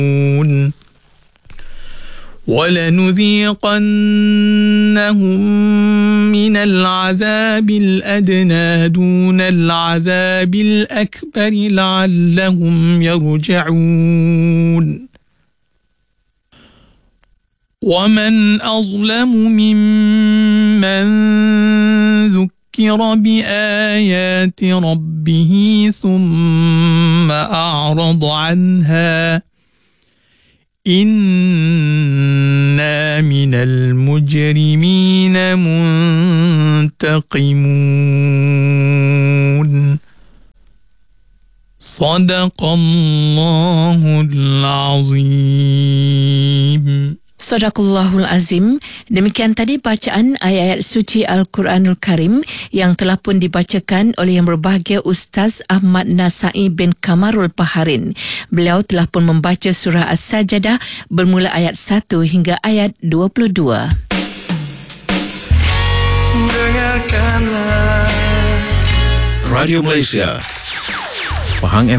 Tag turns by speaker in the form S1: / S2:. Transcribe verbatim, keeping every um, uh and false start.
S1: وَلَنُذِيقَنَّهُمْ مِنَ الْعَذَابِ الْأَدْنَى دُونَ الْعَذَابِ الْأَكْبَرِ لَعَلَّهُمْ يَرْجِعُونَ وَمَنْ أَظْلَمُ مِمَّنْ ذُكِّرَ بِآيَاتِ رَبِّهِ ثُمَّ أَعْرَضَ عَنْهَا إِنَّا مِنَ الْمُجْرِمِينَ مُنْتَقِمُونَ صدق الله العظيم.
S2: Sadaqallahul Azim. Demikian tadi bacaan ayat-ayat suci Al-Quranul Karim yang telah pun dibacakan oleh Yang Berbahagia Ustaz Ahmad Nasai bin Kamarul Paharin. Beliau telah pun membaca surah As-Sajadah bermula ayat satu hingga ayat dua puluh dua.
S3: Dengarkanlah Radio Malaysia Pahang F